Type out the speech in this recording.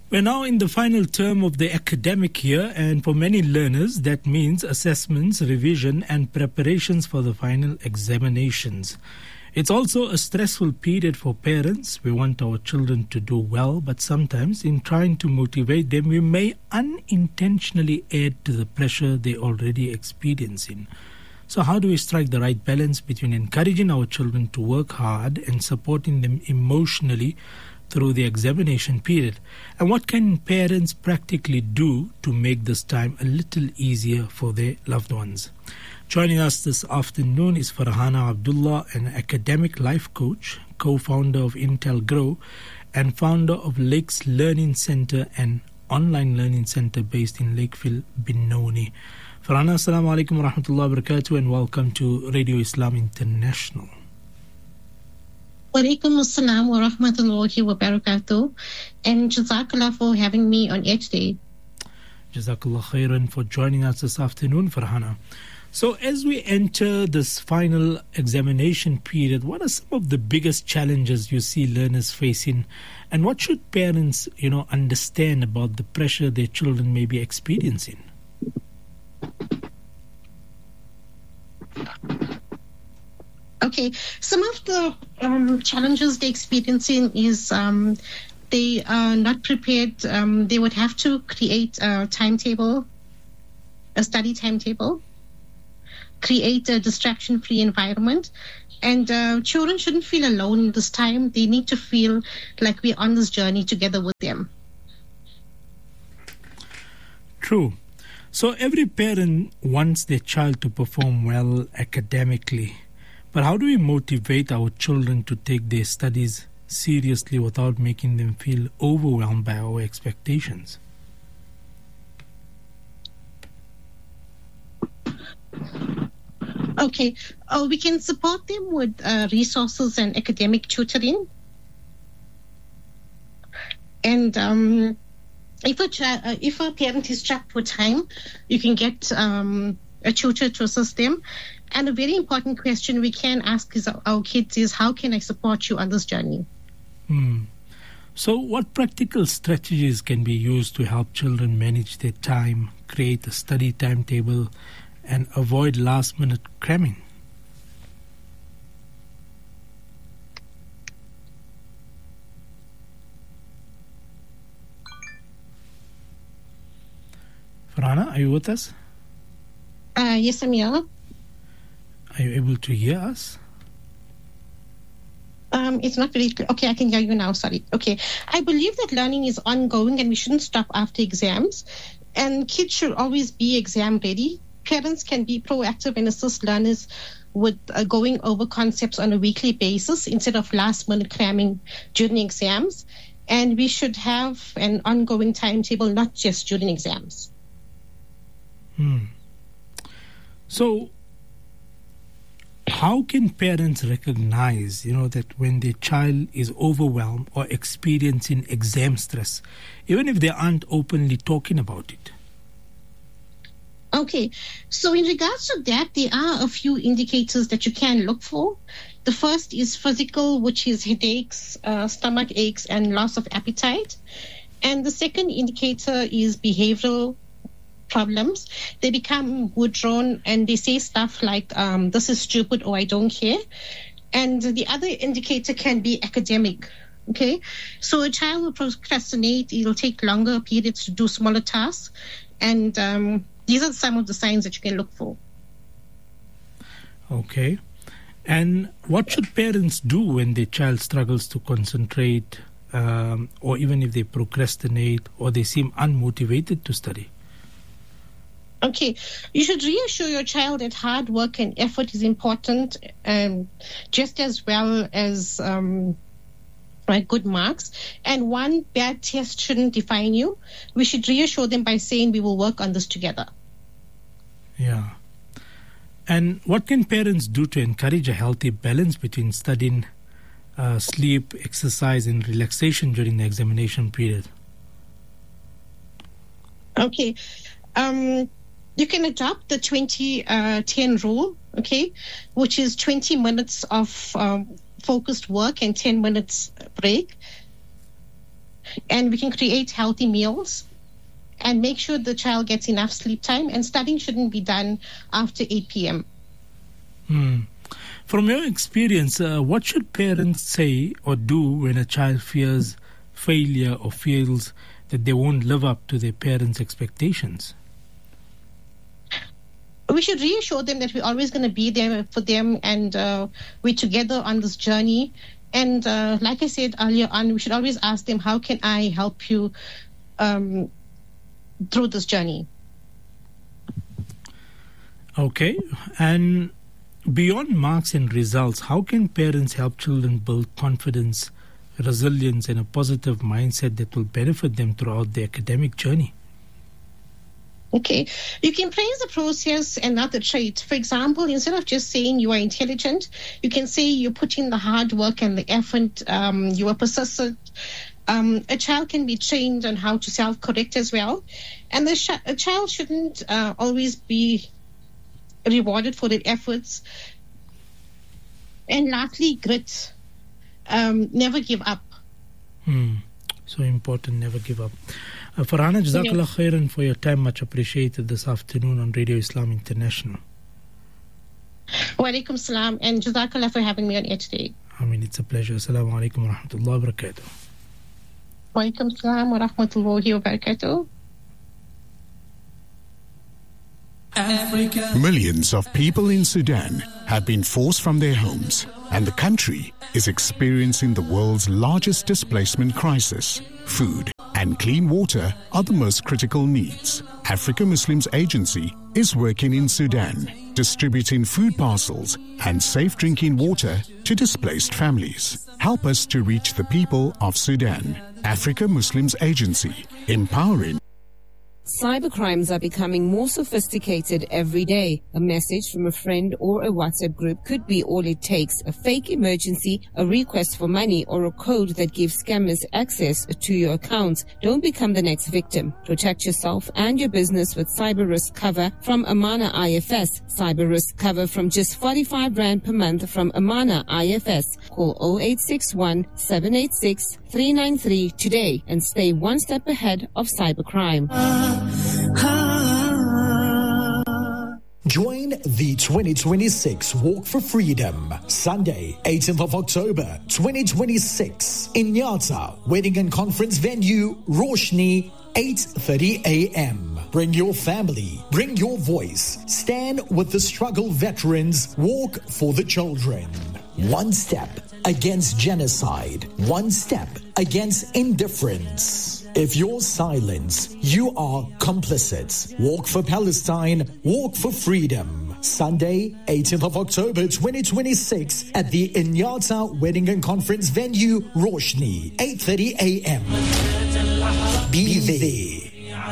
We're now in the final term of the academic year, and for many learners, that means assessments, revision, and preparations for the final examinations. It's also a stressful period for parents. We want our children to do well, but sometimes in trying to motivate them, we may unintentionally add to the pressure they're already experiencing. So how do we strike the right balance between encouraging our children to work hard and supporting them emotionally through the examination period? And what can parents practically do to make this time a little easier for their loved ones? Joining us this afternoon is Farhana Abdullah, an academic life coach, co-founder of Intel Grow, and founder of Lakes Learning Center, an online learning center based in Lakeville, Benoni. Farhana, assalamu alaikum wa rahmatullahi wa barakatuh, and welcome to Radio Islam International. Walaikum assalam wa rahmatullahi wa barakatuh, and Jazakallah for having me on air today. Jazakallah khairan for joining us this afternoon, Farhana. So as we enter this final examination period, what are some of the biggest challenges you see learners facing, and what should parents, understand about the pressure their children may be experiencing? Okay, some of the challenges they're experiencing is they are not prepared. They would have to create a timetable, a study timetable, create a distraction-free environment. And children shouldn't feel alone this time. They need to feel like we're on this journey together with them. True. So every parent wants their child to perform well academically. But how do we motivate our children to take their studies seriously without making them feel overwhelmed by our expectations? Okay, we can support them with resources and academic tutoring. And if a parent is strapped for time, you can get a tutor to assist them. And a very important question we can ask our kids is, how can I support you on this journey? So what practical strategies can be used to help children manage their time, create a study timetable, and avoid last-minute cramming? Farhana, are you with us? Yes, I'm here. Are you able to hear us? It's not very clear. Okay, I can hear you now, sorry. Okay, I believe that learning is ongoing and we shouldn't stop after exams. And kids should always be exam ready. Parents can be proactive and assist learners with going over concepts on a weekly basis instead of last-minute cramming during exams. And we should have an ongoing timetable, not just during exams. So, how can parents recognize, that when their child is overwhelmed or experiencing exam stress, even if they aren't openly talking about it? Okay, so in regards to that, there are a few indicators that you can look for. The first is physical, which is headaches, stomach aches, and loss of appetite. And the second indicator is behavioral problems. They become withdrawn and they say stuff like, this is stupid or I don't care. And the other indicator can be academic. Okay, so a child will procrastinate. It'll take longer periods to do smaller tasks. And these are some of the signs that you can look for. Okay. And what should parents do when their child struggles to concentrate, or even if they procrastinate or they seem unmotivated to study? Okay, you should reassure your child that hard work and effort is important, just as well as good marks. And one bad test shouldn't define you. We should reassure them by saying we will work on this together. Yeah. And what can parents do to encourage a healthy balance between studying, sleep, exercise, and relaxation during the examination period? Okay. You can adopt the 20-10 rule, okay, which is 20 minutes of focused work and 10 minutes break. And we can create healthy meals and make sure the child gets enough sleep time, and studying shouldn't be done after 8 p.m. From your experience, what should parents say or do when a child fears failure or feels that they won't live up to their parents' expectations? We should reassure them that we're always going to be there for them, and we're together on this journey. And like I said earlier on, we should always ask them, how can I help you through this journey? Okay. And beyond marks and results, how can parents help children build confidence, resilience, and a positive mindset that will benefit them throughout their academic journey? Okay, you can praise the process and not the trait. For example, instead of just saying you are intelligent, you can say you put in the hard work and the effort, you are persistent. A child can be trained on how to self-correct as well. And a child shouldn't always be rewarded for their efforts. And lastly, grit. Never give up. So important, never give up. Farhana, Jazakallah khairan for your time, much appreciated this afternoon on Radio Islam International. Wa alaikum salam, and Jazakallah for having me on air today. I mean, it's a pleasure. Assalamu alaikum wa rahmatullahi wa barakatuh. Wa alaikum salam wa rahmatullahi wa barakatuh. Africa. Millions of people in Sudan have been forced from their homes, and the country is experiencing the world's largest displacement crisis. Food and clean water are the most critical needs. Africa Muslims Agency is working in Sudan, distributing food parcels and safe drinking water to displaced families. Help us to reach the people of Sudan. Africa Muslims Agency, empowering. Cybercrimes are becoming more sophisticated every day. A message from a friend or a WhatsApp group could be all it takes. A fake emergency, a request for money, or a code that gives scammers access to your accounts. Don't become the next victim. Protect yourself and your business with cyber risk cover from Amana IFS. Cyber risk cover from just 45 Rand per month from Amana IFS. Call 0861 786 393 today and stay one step ahead of cybercrime. Join the 2026 Walk for Freedom, Sunday, 18th of October, 2026, in Nyata, Wedding and Conference Venue, Roshni, 8:30 a.m. Bring your family, bring your voice, stand with the struggle veterans, walk for the children. One step against genocide, one step against indifference. If you're silent, you are complicit. Walk for Palestine, walk for freedom. Sunday, 18th of October 2026 at the Inyata Wedding and Conference Venue, Roshni, 8:30 a.m. Be there.